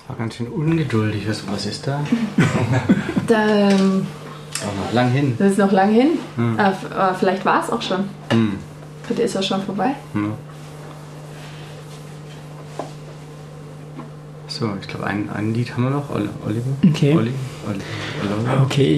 War ganz schön ungeduldig. Was ist da? Noch lang hin. Das ist noch lang hin. Aber vielleicht war es auch schon. Vielleicht ist er schon vorbei. Ja. So, ich glaube, ein Lied haben wir noch. Oliver? Okay. Okay.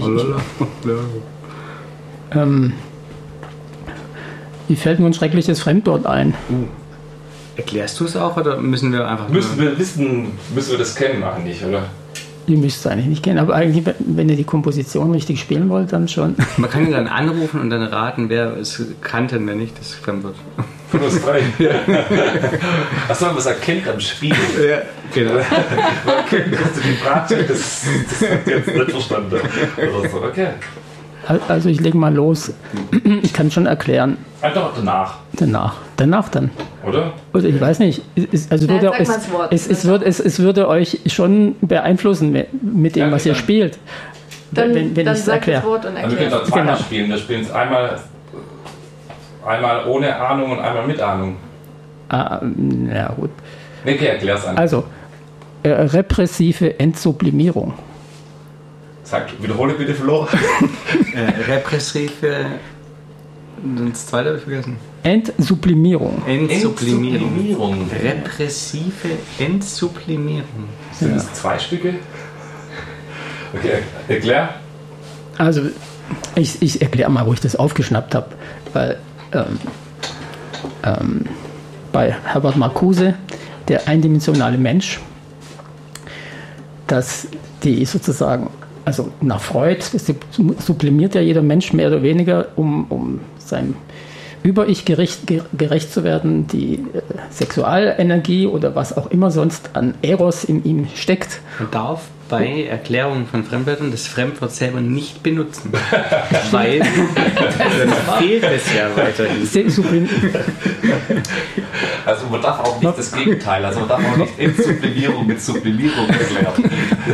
Wie fällt mir ein schreckliches Fremdwort ein? Erklärst du es auch oder müssen wir einfach... Müssen wir das kennen, eigentlich, oder? Ihr müsst es eigentlich nicht kennen, aber eigentlich, wenn ihr die Komposition richtig spielen wollt, dann schon. Man kann ihn dann anrufen und dann raten, wer es kannte und wer nicht, das Fremdwort. Von uns drei. Achso, was erkennt am Spiel. Ja, genau. Hast du die Frage? Das hat jetzt nicht verstanden. Oder so. Okay. Also ich lege mal los. Ich kann schon erklären. Einfach Danach dann. Oder? Also ich weiß nicht. Es würde euch schon beeinflussen mit dem, was ihr spielt. Wenn ich es erkläre. Also wir können es auch zweimal spielen. Wir spielen es einmal ohne Ahnung und einmal mit Ahnung. Ja, gut. Okay, erklär's an. Also, repressive Entsublimierung. Wiederhole bitte, Flo. Repressive. Das zweite habe ich vergessen. Entsublimierung. Repressive Entsublimierung. Sind das zwei Stücke? Okay, erklär. Also, ich erkläre mal, wo ich das aufgeschnappt habe. Weil bei Herbert Marcuse, der eindimensionale Mensch, dass die sozusagen, also nach Freud, sublimiert ja jeder Mensch mehr oder weniger, um seinem Über-Ich gerecht zu werden, die Sexualenergie oder was auch immer sonst an Eros in ihm steckt. Man darf bei Erklärungen von Fremdwörtern das Fremdwort selber nicht benutzen, weil dann fehlt es ja weiterhin. Also man darf auch nicht das Gegenteil, also man darf auch nicht Entsublimierung mit Sublimierung erklären.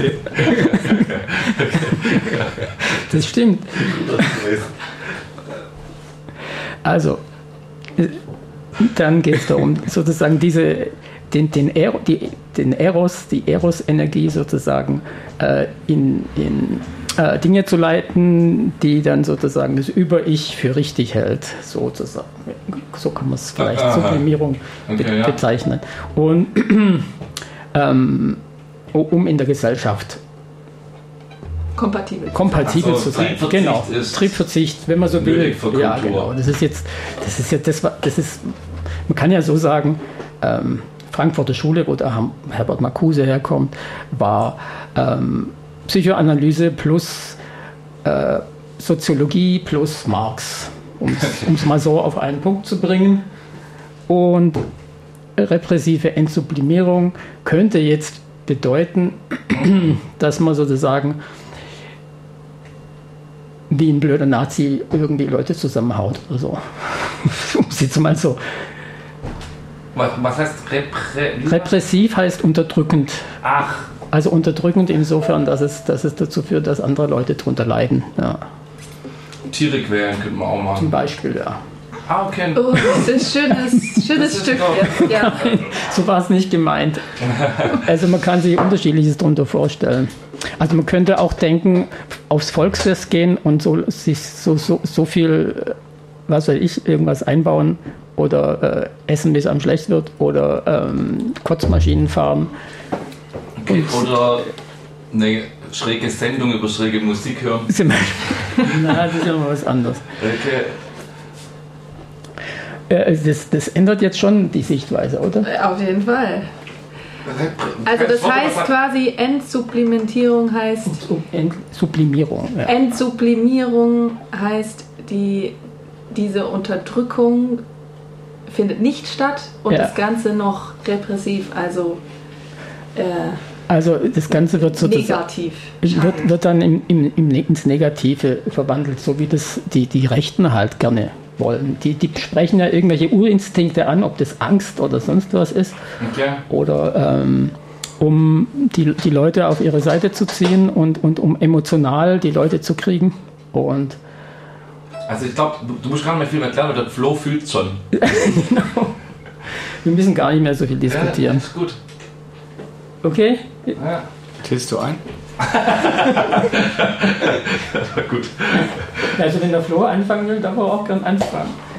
Das stimmt. Also, dann geht es darum, sozusagen den Eros, die Eros-Energie sozusagen in Dinge zu leiten, die dann sozusagen das Über-Ich für richtig hält, sozusagen. So kann man es vielleicht Sublimierung bezeichnen. Und um in der Gesellschaft kompatibel zu sein. Genau. Triebverzicht, wenn man so will. Ja, genau. Das ist, man kann ja so sagen, Frankfurter Schule, wo der Herbert Marcuse herkommt, war Psychoanalyse plus Soziologie plus Marx, um es mal so auf einen Punkt zu bringen. Und repressive Entsublimierung könnte jetzt bedeuten, dass man sozusagen wie ein blöder Nazi irgendwie Leute zusammenhaut oder so. Um es jetzt mal so. Was heißt repressiv? Heißt unterdrückend. Ach. Also unterdrückend insofern, dass es dazu führt, dass andere Leute darunter leiden. Ja. Tiere quälen könnte man auch machen. Zum Beispiel, ja. Ah, okay. Oh, das ist ein schönes Stück. Ja. So war es nicht gemeint. Also man kann sich Unterschiedliches darunter vorstellen. Also man könnte auch denken, aufs Volksfest gehen und sich so viel, was weiß ich, irgendwas einbauen oder essen, bis einem schlecht wird oder Kurzmaschinen fahren. Okay, oder eine schräge Sendung über schräge Musik hören. Na, das ist ja mal was anderes. Okay. Das ändert jetzt schon die Sichtweise, oder? Auf jeden Fall. Also das heißt quasi Entsublimierung heißt... Sublimierung. Ja. Entsublimierung heißt, diese Unterdrückung findet nicht statt und das Ganze noch repressiv, also das Ganze wird sozusagen negativ. Wird dann ins Negative verwandelt, so wie das die Rechten halt gerne wollen. Die sprechen ja irgendwelche Urinstinkte an, ob das Angst oder sonst was ist. Okay. Oder um die Leute auf ihre Seite zu ziehen und um emotional die Leute zu kriegen. Und also ich glaube, du musst gar nicht mehr viel erklären, weil der Flo fühlt schon. Genau. Wir müssen gar nicht mehr so viel diskutieren. Ja, ist gut. Okay? Ja. Zählst du ein? Gut. Also wenn der Flo anfangen will, darf er auch gern anfangen.